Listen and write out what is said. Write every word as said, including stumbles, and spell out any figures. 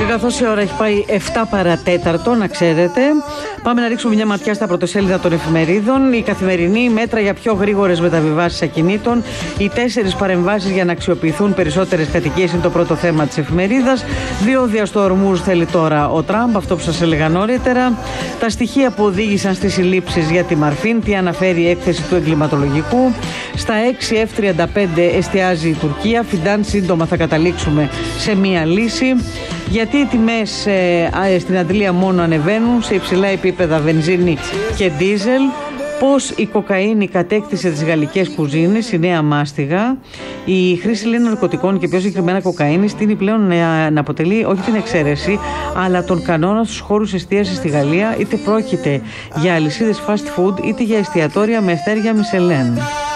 καθώς η ώρα έχει πάει εφτά παρατέταρτο, να ξέρετε, πάμε να ρίξουμε μια ματιά στα πρωτοσέλιδα των εφημερίδων. Η Καθημερινή, μέτρα για πιο γρήγορες μεταβιβάσεις ακινήτων. Οι τέσσερις παρεμβάσεις για να αξιοποιηθούν περισσότερες κατοικίες είναι το πρώτο θέμα της εφημερίδας. Διόδια στο Ορμούζ θέλει τώρα ο Τραμπ, αυτό που σας έλεγα νωρίτερα. Τα στοιχεία που οδήγησαν στις συλλήψεις για τη Μαρφίν, τι αναφέρει η έκθεση του εγκληματολογικού. Στα έξι εφ τριάντα πέντε εστιάζει η Τουρκία. Φιντάν, σύντομα θα καταλήξουμε σε μία λύση. Γιατί οι τιμές ε, στην Αντλία μόνο ανεβαίνουν σε υψηλά επίπεδα βενζίνη και ντίζελ. Πώς η κοκαίνη κατέκτησε τις γαλλικές κουζίνες, η νέα μάστιγα. Η χρήση λέει ναρκωτικών και πιο συγκεκριμένα κοκαίνης τείνει πλέον να, να αποτελεί όχι την εξαίρεση, αλλά τον κανόνα στους χώρους εστίασης στη Γαλλία, είτε πρόκειται για αλυσίδες fast food είτε για εστιατόρια με αστέρια Μισελέν.